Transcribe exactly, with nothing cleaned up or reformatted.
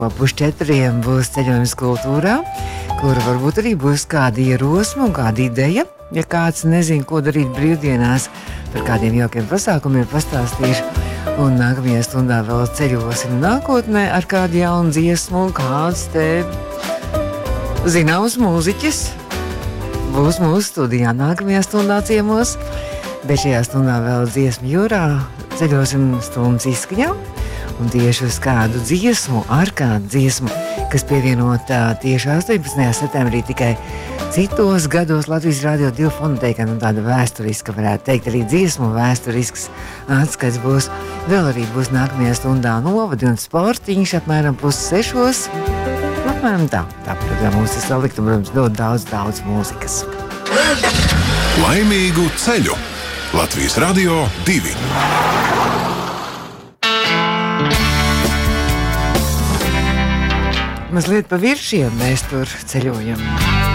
Pusčetriem būs ceļojums kultūrā, kura varbūt arī būs kāda ierosme un kāda ideja. Ja kāds nezin, ko darīt brīvdienās, par kādiem jaukiem pasākumiem pastāstīšu. Un nākamajā stundā vēl ceļosim nākotnē ar kādu jaunu dziesmu un kāds te zināms mūziķis būs mūsu studijā nākamajā stundā ciemos. Bet šajā stundā vēl dziesmu jūrā ceļosim stundas izskaņā. Un tieši uz kādu dziesmu, ar kādu dziesmu, kas pievienota tieši astoņpadsmitajā septembrī tikai citos gados Latvijas Rādio divi fonotēkā, un tāda vēsturiska, varētu teikt, arī dziesmu vēsturisks atskats būs. Vēl arī būs nākamajā stundā novadi un sportiņš apmēram pussešos. Apmēram tā, tā programma mums ir salikta, protams, ļoti daudz, daudz mūzikas. Laimīgu ceļu! Latvijas Rādio divi. Mazliet pa viršiem mēs tur ceļojam.